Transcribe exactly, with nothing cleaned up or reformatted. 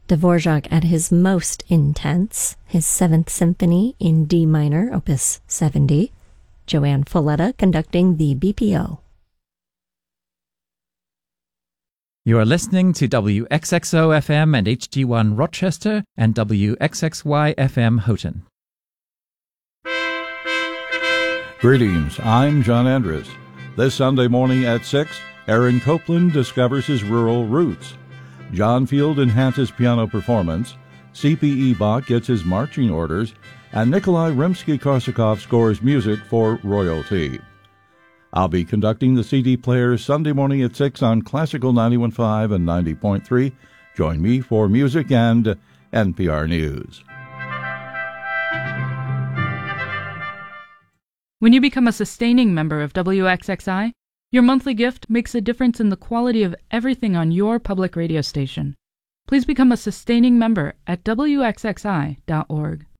Dvorak at his most intense, his Seventh Symphony in D minor, opus seventy. Joanne Folletta conducting the B P O. You are listening to W X X O F M and H D one Rochester and W X X Y F M Houghton. Greetings, I'm John Andrus. This Sunday morning at six, Aaron Copland discovers his rural roots. John Field enhances piano performance, C P E Bach gets his marching orders, and Nikolai Rimsky-Korsakov scores music for royalty. I'll be conducting the C D Players Sunday morning at six on Classical ninety-one point five and ninety point three. Join me for music and N P R News. When you become a sustaining member of W X X I, your monthly gift makes a difference in the quality of everything on your public radio station. Please become a sustaining member at W X X I dot org.